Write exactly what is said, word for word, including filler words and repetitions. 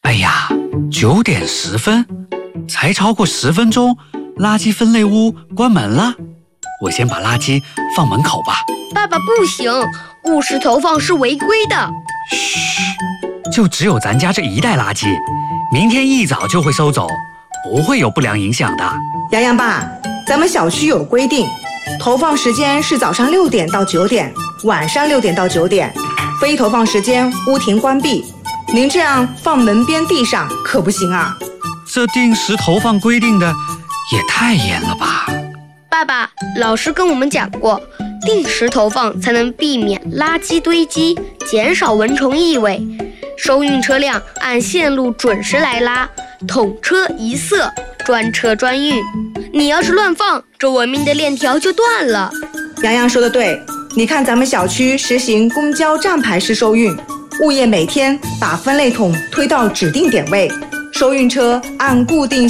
哎呀，九点十分，才超过十分钟，垃圾分类屋关门了。我先把垃圾放门口吧。 爸爸，不行，误食投放是违规的。 嘘，就只有咱家这一袋垃圾，明天一早就会收走，不会有不良影响的。 洋洋爸，咱们小区有规定，投放时间是早上六点到九点，晚上六点到九点，非投放时间屋庭关闭。您这样放门边地上可不行啊！ 这定时投放规定的也太严了吧？ 爸爸，老师跟我们讲过，定时投放才能避免垃圾堆积，减少蚊虫异味。收运车辆按线路准时来拉，统车一色，专车专运。你要是乱放，这文明的链条就断了。 洋洋说的对，你看咱们小区实行公交站牌式收运，物业每天把分类桶推到指定点位，收运车按固定